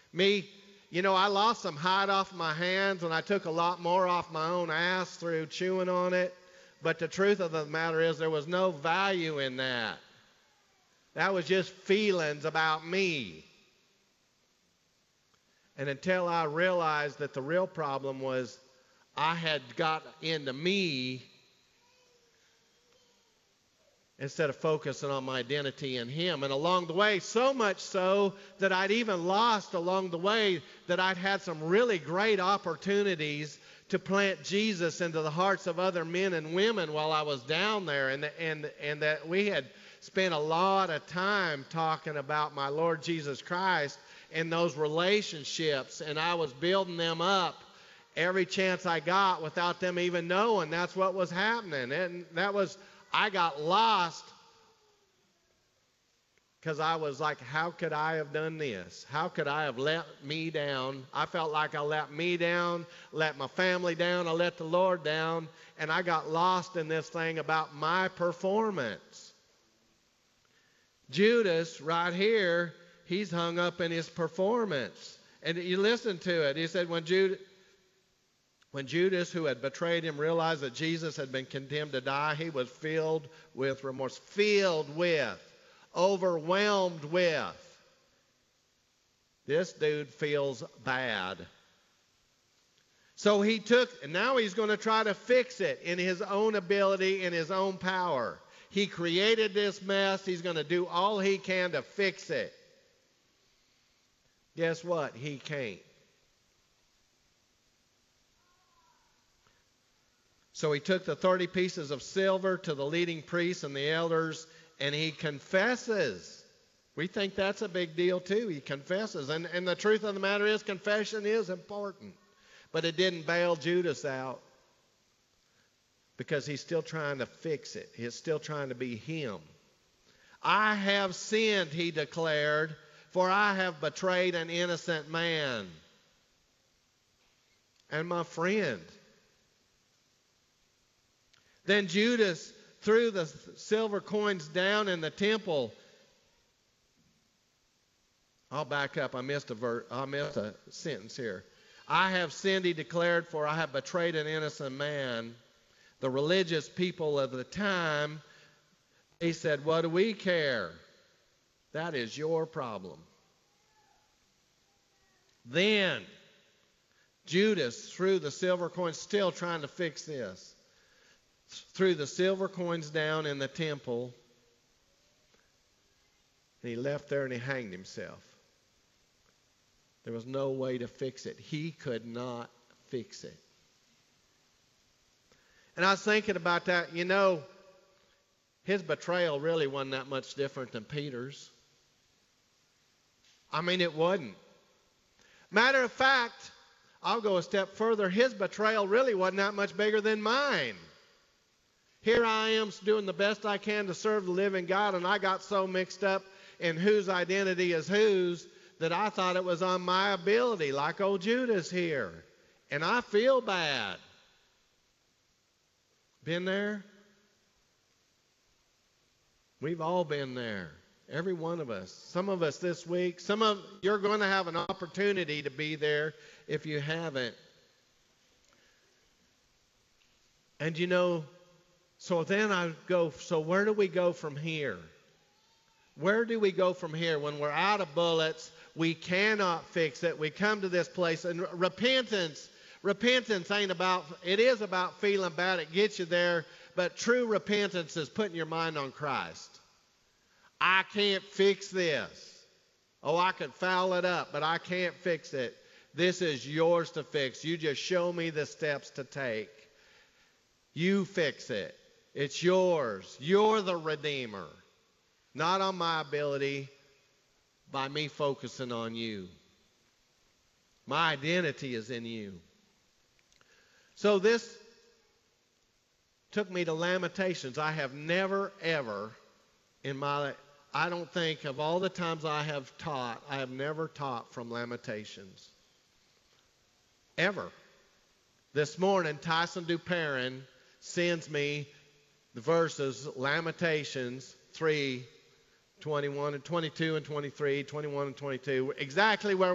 Me, I lost some hide off my hands, and I took a lot more off my own ass through chewing on it. But the truth of the matter is there was no value in that. That was just feelings about me. And until I realized that the real problem was I had got into me instead of focusing on my identity in Him. And along the way, so much so that I'd even lost along the way that I'd had some really great opportunities to plant Jesus into the hearts of other men and women while I was down there. And that we had spent a lot of time talking about my Lord Jesus Christ and those relationships. And I was building them up every chance I got without them even knowing that's what was happening. And I got lost because I was like, how could I have done this? How could I have let me down? I felt like I let me down, let my family down, I let the Lord down, and I got lost in this thing about my performance. Judas, right here, he's hung up in his performance. And you listen to it. He said, when Judas, who had betrayed him, realized that Jesus had been condemned to die, he was filled with remorse. Overwhelmed with. This dude feels bad. So and now he's going to try to fix it in his own ability, in his own power. He created this mess. He's going to do all he can to fix it. Guess what? He can't. So he took the 30 pieces of silver to the leading priests and the elders, and he confesses. We think that's a big deal too. He confesses. And the truth of the matter is, confession is important. But it didn't bail Judas out, because he's still trying to fix it. He's still trying to be him. I have sinned, he declared, for I have betrayed an innocent man. And my friend. Then Judas threw the silver coins down in the temple. I'll back up. I missed a sentence here. I have sinned, he declared, for I have betrayed an innocent man. The religious people of the time, they said, what do we care? That is your problem. Then Judas threw the silver coins, still trying to fix this. Threw the silver coins down in the temple, and he left there and he hanged himself. There was no way to fix it. He could not fix it. And I was thinking about that. His betrayal really wasn't that much different than Peter's. I mean, it wasn't. Matter of fact, I'll go a step further. His betrayal really wasn't that much bigger than mine. Here I am doing the best I can to serve the living God, and I got so mixed up in whose identity is whose that I thought it was on my ability, like old Judas here. And I feel bad. Been there? We've all been there. Every one of us. Some of us this week. You're going to have an opportunity to be there if you haven't. And so then I go, so where do we go from here? Where do we go from here? When we're out of bullets, we cannot fix it. We come to this place, and repentance ain't about, it is about feeling bad. It gets you there, but true repentance is putting your mind on Christ. I can't fix this. Oh, I could foul it up, but I can't fix it. This is yours to fix. You just show me the steps to take. You fix it. It's yours. You're the Redeemer. Not on my ability, by me focusing on you. My identity is in you. So this took me to Lamentations. I have never, ever I don't think of all the times I have taught, I have never taught from Lamentations. Ever. This morning, Tyson Duperrin sends me the verses, Lamentations 3, 21 and 22 and 23, 21 and 22, exactly where